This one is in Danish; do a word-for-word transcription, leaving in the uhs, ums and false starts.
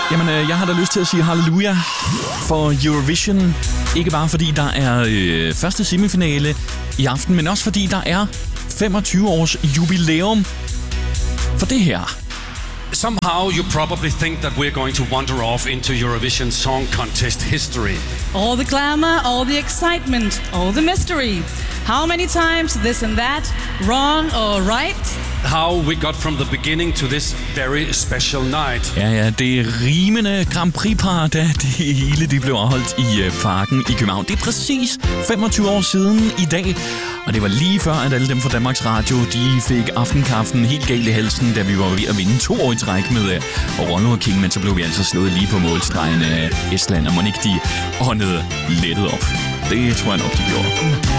Jamen, øh, jeg har da lyst til at sige halleluja for Eurovision. Ikke bare fordi der er øh, første semifinale i aften, men også fordi der er femogtyve års jubilæum for det her. Somehow you probably think that we're going to wander off into Eurovision Song Contest history. All the glamour, all the excitement, all the mystery. How many times this and that, wrong or right? How we got from the beginning to this very special night. Ja, ja, det rimende Grand Prix-par, da det hele det blev afholdt i uh, Parken i København. Det er præcis femogtyve år siden i dag, og det var lige før, at alle dem fra Danmarks Radio, de fik aftenkaffen helt galt i halsen, da vi var ved at vinde to år i træk med uh, Rollo og King, men så blev vi altså slået lige på målstregen af Estland, og Monique, de åndede lettet op. Det tror jeg nok, de gjorde.